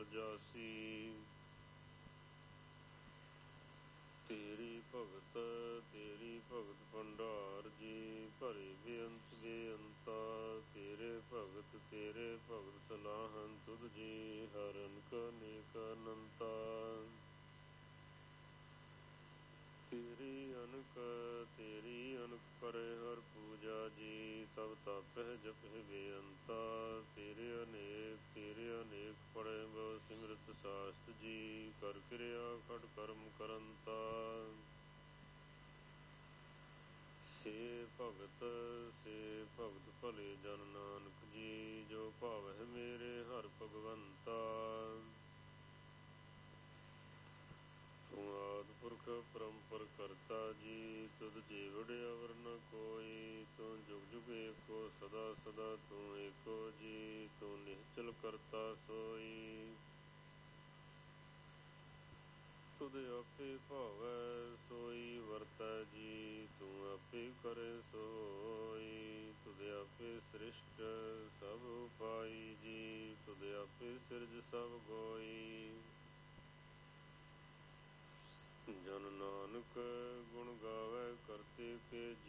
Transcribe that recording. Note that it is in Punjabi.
ਫਲ ਜਾਸੀ। ਤੇਰੀ ਭਗਤ ਭੰਡਾਰ ਜੀ, ਭਰੇ ਬੇਅੰਤ ਬੇਅੰਤਾ। ਤੇਰੇ ਭਗਤ ਸਲਾਹਨ ਤੁਧ ਜੀ, ਹਰ ਅਨਕ ਅਨੇਕ ਅਨੰਤਾ। ਤੇਰੀ ਅਨਕ ਕਰੇ ਹਰ ਪੂਜਾ ਜੀ, ਤਬ ਤਾਪਹਿ ਜਪਹਿ ਬੇਅੰਤਾ। ਤੇਰੇ ਅਨੇਕ ਪੜ੍ਹੇ ਬਹੁ ਸਿਮਰਤ ਸਾਸਤ ਜੀ, ਕਰ ਕਿਰਿਆ ਖੜ ਕਰਮ ਕਰੰਤਾ। ਸੇ ਭਗਤ ਭਲੇ ਜਨ ਨਾਨਕ ਜੀ, ਜੋ ਭਾਵਹਿ ਮੇਰੇ ਹਰਿ ਭਗਵੰਤਾ। ਤੂੰ ਆਦਿ ਪੁਰਖ ਪਰੰਪਰ ਕਰਤਾ ਜੀ, ਤੁਧ ਜੀਵੜ ਅਵਰ ਨ ਕੋਈ। ਤੂੰ ਜੁਗ ਜੁਗ ਏਕੋ ਸਦਾ ਸਦਾ ਤੂੰ ਏਕੋ ਜੀ, ਤੂੰ ਨਿਹਚਲ ਕਰਤਾ ਸੋਈ। ਤੁਧ ਆਪੇ ਭਾਵੈ ਸੋਈ ਵਰਤੈ ਜੀ, ਤੂੰ ਆਪੇ ਕਰੇ ਸੋਈ। ਤੁਧ ਆਪੇ ਸ੍ਰਿਸ਼ਟ ਸਭ ਉਪਾਈ ਜੀ, ਤੁਧ ਆਪੇ ਸਿਰਜ ਸਭ ਗੋਈ।